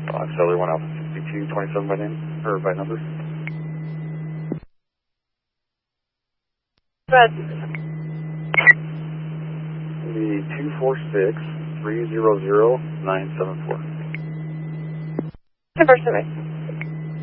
Auxiliary 1 Alpha 6227 by name, or by number. Red. The 246-300-974. Converse survey.